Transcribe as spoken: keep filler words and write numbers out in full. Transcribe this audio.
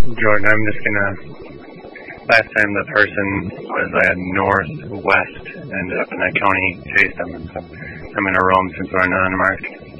Jordan, I'm just gonna. Last time the person was at northwest, ended up in that county, chased them. So I'm gonna roam since we're non-marked.